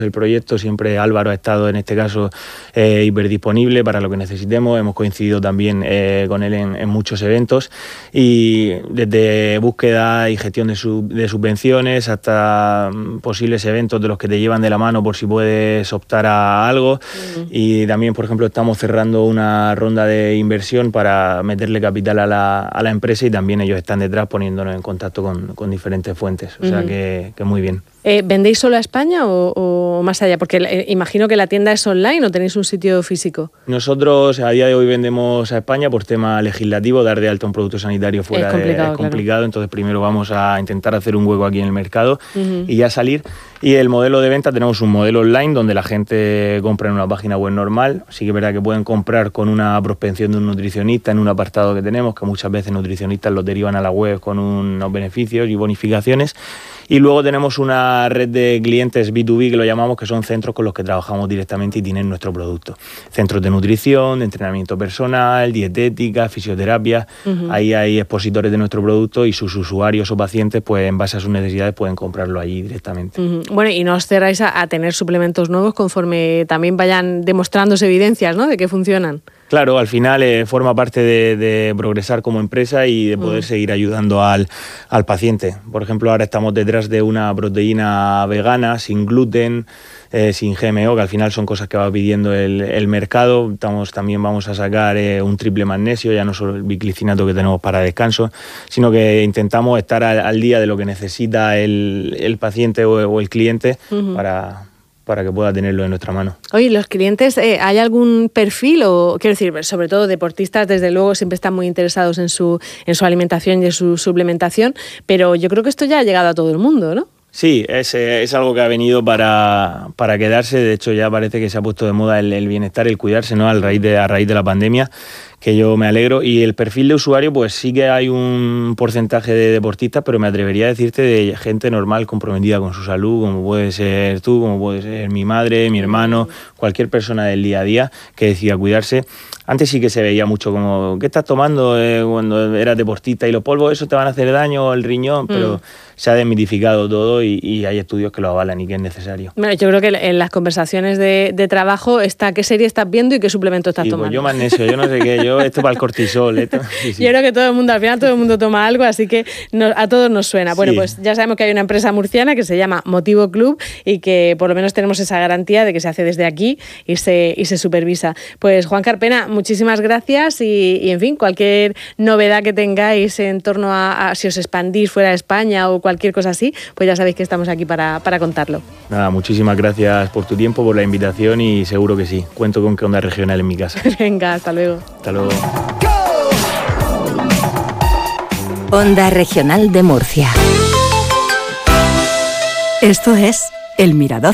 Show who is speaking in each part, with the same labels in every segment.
Speaker 1: El proyecto, siempre Álvaro ha estado en este caso hiperdisponible para lo que necesitemos. Hemos coincidido también con él en muchos eventos, y desde búsqueda y gestión de subvenciones hasta posibles eventos de los que te llevan de la mano por si puedes optar a algo. Y también, por ejemplo, estamos cerrando una ronda de inversión para meterle capital a la empresa, y también ellos están detrás poniéndonos en contacto con diferentes fuentes. O sea que muy bien.
Speaker 2: ¿Vendéis solo a España o más allá? Porque imagino que la tienda es online, ¿o tenéis un sitio físico?
Speaker 1: Nosotros a día de hoy vendemos a España por tema legislativo. Dar de alta un producto sanitario fuera es complicado. Claro. Entonces primero vamos a intentar hacer un hueco aquí en el mercado y ya salir. Y el modelo de venta, tenemos un modelo online donde la gente compra en una página web normal. Sí que es verdad que pueden comprar con una prospección de un nutricionista en un apartado que tenemos, que muchas veces nutricionistas los derivan a la web con unos beneficios y bonificaciones. Y luego tenemos una red de clientes B2B, que lo llamamos, que son centros con los que trabajamos directamente y tienen nuestro producto. Centros de nutrición, de entrenamiento personal, dietética, fisioterapia. Ahí hay expositores de nuestro producto, y sus usuarios o pacientes, pues en base a sus necesidades, pueden comprarlo allí directamente.
Speaker 2: Bueno, y no os cerráis a tener suplementos nuevos conforme también vayan demostrándose evidencias, ¿no?, de que funcionan.
Speaker 1: Claro, al final forma parte de progresar como empresa y de poder seguir ayudando al paciente. Por ejemplo, ahora estamos detrás de una proteína vegana, sin gluten, sin GMO, que al final son cosas que va pidiendo el mercado. También vamos a sacar un triple magnesio, ya no solo el biclicinato que tenemos para descanso, sino que intentamos estar al día de lo que necesita el paciente o el cliente para que pueda tenerlo en nuestra mano.
Speaker 2: Oye, ¿los clientes, hay algún perfil? O quiero decir, sobre todo deportistas, desde luego, siempre están muy interesados en su alimentación y en su suplementación, pero yo creo que esto ya ha llegado a todo el mundo, ¿no?
Speaker 1: Sí, es algo que ha venido para quedarse. De hecho, ya parece que se ha puesto de moda el bienestar, el cuidarse, ¿no?, a raíz de la pandemia, que yo me alegro. Y el perfil de usuario, pues sí que hay un porcentaje de deportistas, pero me atrevería a decirte de gente normal comprometida con su salud, como puede ser tú, como puede ser mi madre, mi hermano, cualquier persona del día a día que decida cuidarse. Antes sí que se veía mucho como, ¿qué estás tomando cuando eras deportista? Y los polvos, eso te van a hacer daño, el riñón, pero se ha desmitificado todo y hay estudios que lo avalan y que es necesario.
Speaker 2: Bueno, yo creo que en las conversaciones de trabajo está qué serie estás viendo y qué suplemento estás tomando.
Speaker 1: Pues yo magnesio, yo no sé qué, esto para el cortisol. Sí.
Speaker 2: Yo creo que todo el mundo, al final todo el mundo toma algo, así que a todos nos suena. Bueno, pues ya sabemos que hay una empresa murciana que se llama Motivo Club y que por lo menos tenemos esa garantía de que se hace desde aquí y se supervisa. Pues Juan Carpena, muchísimas gracias y en fin, cualquier novedad que tengáis en torno a si os expandís fuera de España o cualquier cosa así, pues ya sabéis que estamos aquí para contarlo.
Speaker 1: Nada, muchísimas gracias por tu tiempo, por la invitación, y seguro que sí, cuento con que Onda Regional en mi casa.
Speaker 2: Venga, hasta luego.
Speaker 1: Hasta luego.
Speaker 3: Onda Regional de Murcia. Esto es El Mirador.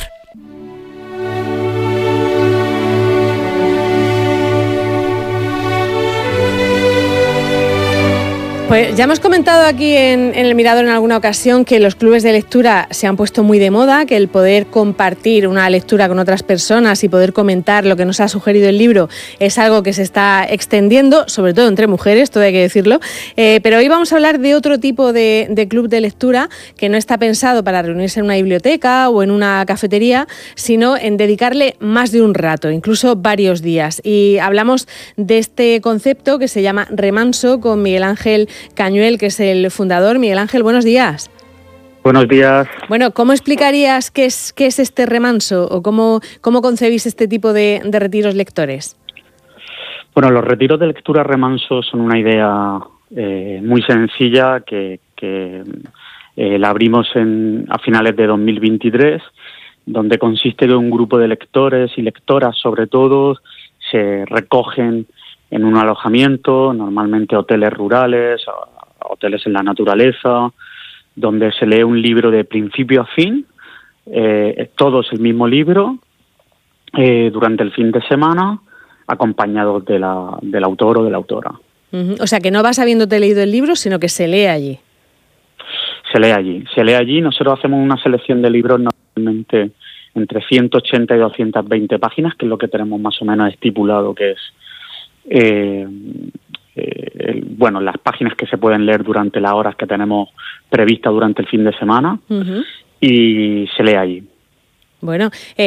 Speaker 2: Pues ya hemos comentado aquí en El Mirador en alguna ocasión que los clubes de lectura se han puesto muy de moda, que el poder compartir una lectura con otras personas y poder comentar lo que nos ha sugerido el libro es algo que se está extendiendo, sobre todo entre mujeres, todo hay que decirlo. Pero hoy vamos a hablar de otro tipo de club de lectura que no está pensado para reunirse en una biblioteca o en una cafetería, sino en dedicarle más de un rato, incluso varios días. Y hablamos de este concepto que se llama Remanso con Miguel Ángel Cañuel, que es el fundador. Miguel Ángel, buenos días.
Speaker 4: Buenos días.
Speaker 2: Bueno, ¿cómo explicarías qué es este remanso o cómo concebís este tipo de retiros lectores?
Speaker 4: Bueno, los retiros de lectura remanso son una idea muy sencilla que la abrimos a finales de 2023, donde consiste en un grupo de lectores y lectoras, sobre todo, se recogen en un alojamiento, normalmente hoteles rurales, hoteles en la naturaleza, donde se lee un libro de principio a fin, todos el mismo libro, durante el fin de semana, acompañados del autor o de la autora.
Speaker 2: O sea, que no vas habiéndote leído el libro, sino que se lee allí.
Speaker 4: Se lee allí. Nosotros hacemos una selección de libros normalmente entre 180 y 220 páginas, que es lo que tenemos más o menos estipulado, que es las páginas que se pueden leer durante las horas que tenemos previstas durante el fin de semana, y se lee allí.
Speaker 2: Bueno,